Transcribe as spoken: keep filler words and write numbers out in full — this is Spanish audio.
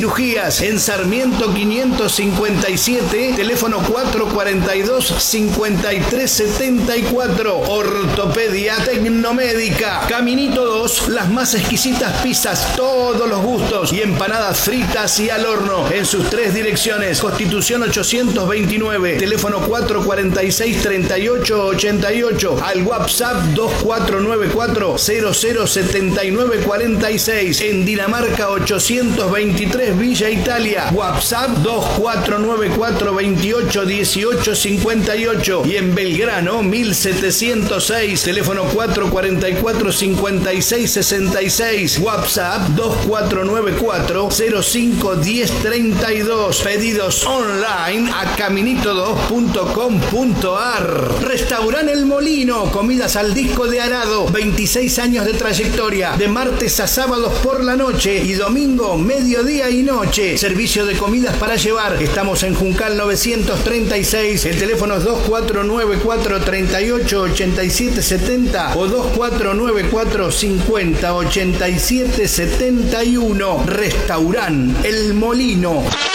Cirugías en Sarmiento quinientos cincuenta y siete, teléfono cuatro cuarenta y dos, cincuenta y tres setenta y cuatro. Ortopedia Tecnomédica. Caminito dos, las más exquisitas pizzas, todos los gustos y empanadas fritas y al horno en sus tres direcciones. Constitución ochocientos veintinueve, teléfono cuatro cuarenta y seis, treinta y ocho ochenta y ocho. Al WhatsApp dos cuatro nueve cuatro, cero cero setenta y nueve cuarenta y seis. En Dinamarca ochocientos veintitrés, Villa Italia. WhatsApp dos cuatro nueve cuatro, veintiocho dieciocho cincuenta y ocho. Y en Belgrano mil setecientos seis, teléfono cuatro cuarenta y cuatro, cincuenta y seis sesenta y seis. WhatsApp dos cuatro nueve cuatro, cero cinco diez treinta y dos. Pedidos online a caminito dos punto com punto ar. Restaurante El Molino, comidas al disco de Arado, veintiséis años de trayectoria, de martes a sábados por la noche y domingo mediodía y noche. Servicio de comidas para llevar. Estamos en Juncal novecientos treinta y seis. El teléfono es dos cuatro nueve cuatro, treinta y ocho ochenta y siete setenta o dos cuatro nueve cuatro, cincuenta ochenta y siete setenta y uno. Restaurante El Molino.